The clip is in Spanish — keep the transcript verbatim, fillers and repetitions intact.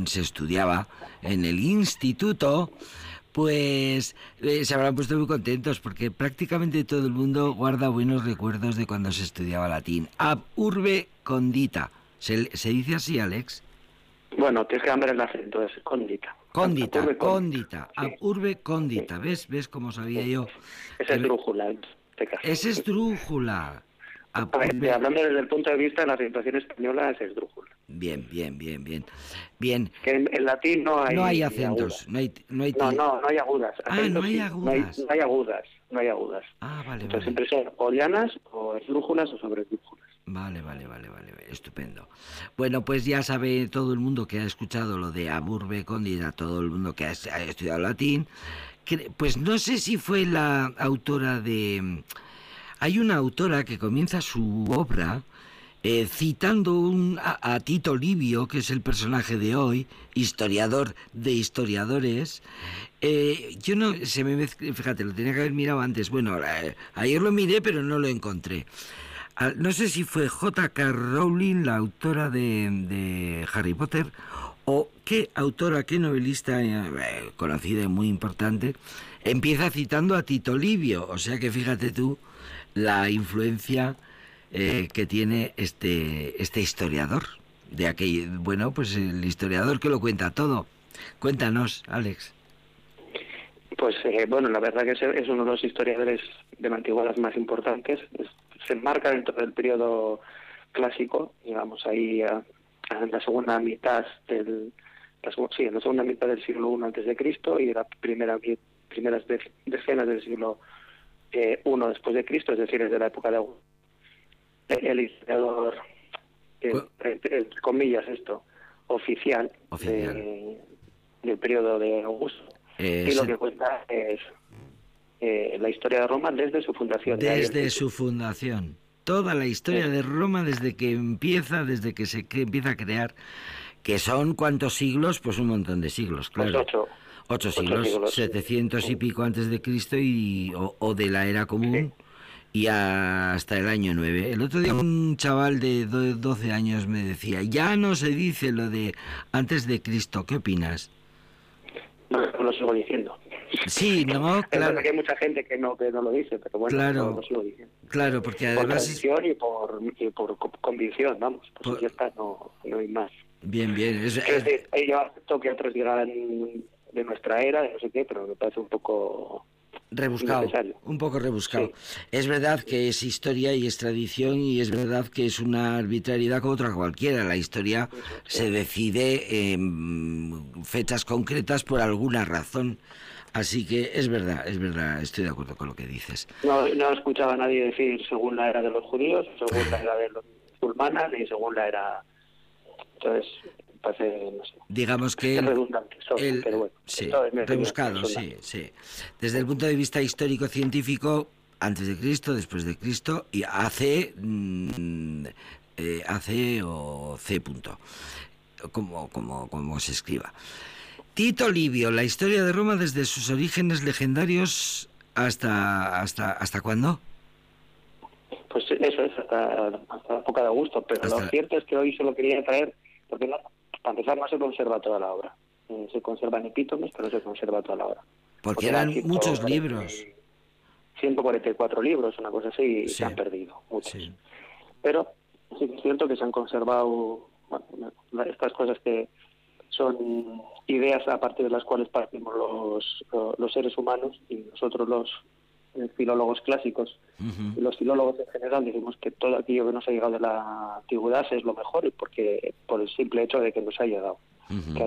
se estudiaba en el instituto, pues eh, se habrán puesto muy contentos porque prácticamente todo el mundo guarda buenos recuerdos de cuando se estudiaba latín. Ab urbe condita. ¿Se, se dice así, Alex? Bueno, tienes que cambiar el acento, es condita. Condita, Ab urbe condita, sí. ab urbe condita. Sí. ¿Ves? ¿Ves cómo sabía Sí. yo? Es esdrújula, en este caso. Es esdrújula. Ab urbe... Hablando desde el punto de vista de la acentuación española, es esdrújula. Bien, bien, bien, bien. Bien. Que en, en latín no hay, no hay acentos, agudas. no hay, no hay No, no, no hay agudas. Ah, no hay sí. agudas. No hay, no hay agudas, no hay agudas. Ah, vale, Entonces vale. siempre son o llanas, o esdrújulas, o sobresdrújulas. Vale, vale, vale, vale, estupendo. Bueno, pues ya sabe todo el mundo que ha escuchado lo de ab urbe condita, todo el mundo que ha, ha estudiado latín, que, pues no sé si fue la autora de... Hay una autora que comienza su obra eh, citando un, a, a Tito Livio, que es el personaje de hoy, historiador de historiadores. Eh, yo no, se me mezcla, fíjate, lo tenía que haber mirado antes. Bueno, eh, ayer lo miré, pero no lo encontré. No sé si fue J K Rowling, la autora de, de Harry Potter, o qué autora, qué novelista eh, conocida y muy importante, empieza citando a Tito Livio. O sea que fíjate tú la influencia eh, que tiene este, este historiador. De aquel, bueno, pues el historiador que lo cuenta todo. Cuéntanos, Alex. Pues eh, bueno, la verdad que es, es uno de los historiadores de la antigüedad más importantes. Es, se enmarca dentro del periodo clásico, digamos ahí a, a la segunda mitad del la, sí, en la segunda mitad del siglo primero antes de Cristo y la primera primeras decenas del siglo eh, primero después de Cristo, es decir, desde la época de Augusto. El historiador, eh, entre comillas esto, oficial, oficial. De, del periodo de Augusto. Eh, y lo que cuenta es eh, la historia de Roma desde su fundación. Desde de su fundación. Toda la historia sí. de Roma desde que empieza, desde que se que empieza a crear, que son ¿cuántos siglos? Pues un montón de siglos, claro. Pues ocho. Ocho, ocho siglos, siglos, setecientos sí. y pico antes de Cristo y o, o de la era común sí. y hasta el año nueve. El otro día un chaval de doce años me decía, ya no se dice lo de antes de Cristo, ¿qué opinas? No, lo sigo diciendo. Sí, no, claro. Es que hay mucha gente que no que no lo dice, pero bueno, claro, no, lo sigo diciendo. Claro, porque además... Por tradición y por, y por convicción, vamos, pues por... ya está, no, no hay más. Bien, bien. Es, es decir, yo acepto que otros digan de nuestra era, de no sé qué, pero me parece un poco... rebuscado, un poco rebuscado. Sí. Es verdad que es historia y es tradición y es verdad que es una arbitrariedad como otra cualquiera. La historia sí, sí. se decide en fechas concretas por alguna razón. Así que es verdad, es verdad, estoy de acuerdo con lo que dices. No, no escuchaba a nadie decir según la era de los judíos, según la era de los musulmanes y según la era... Entonces... Parece, no sé, digamos que el, redundante, solo, el, pero bueno, sí, rebuscado, sí, sí. Desde el punto de vista histórico-científico, antes de Cristo, después de Cristo, y A C, mm, eh, A C o C punto, como, como, como se escriba. Tito Livio, la historia de Roma desde sus orígenes legendarios hasta hasta hasta ¿cuándo? Pues eso es, hasta, hasta la época de Augusto, pero hasta... lo cierto es que hoy solo quería traer, porque no, para empezar no se conserva toda la obra, eh, se conservan epítomes, pero no se conserva toda la obra. Porque, porque eran muchos libros. ciento cuarenta y cuatro libros, una cosa así, y sí. se han perdido, muchos. Sí. Pero sí que es cierto que se han conservado bueno, estas cosas que son ideas a partir de las cuales partimos los, los seres humanos y nosotros los filólogos clásicos uh-huh. y los filólogos en general decimos que todo aquello que nos ha llegado de la antigüedad es lo mejor y porque por el simple hecho de que nos ha llegado. Uh-huh.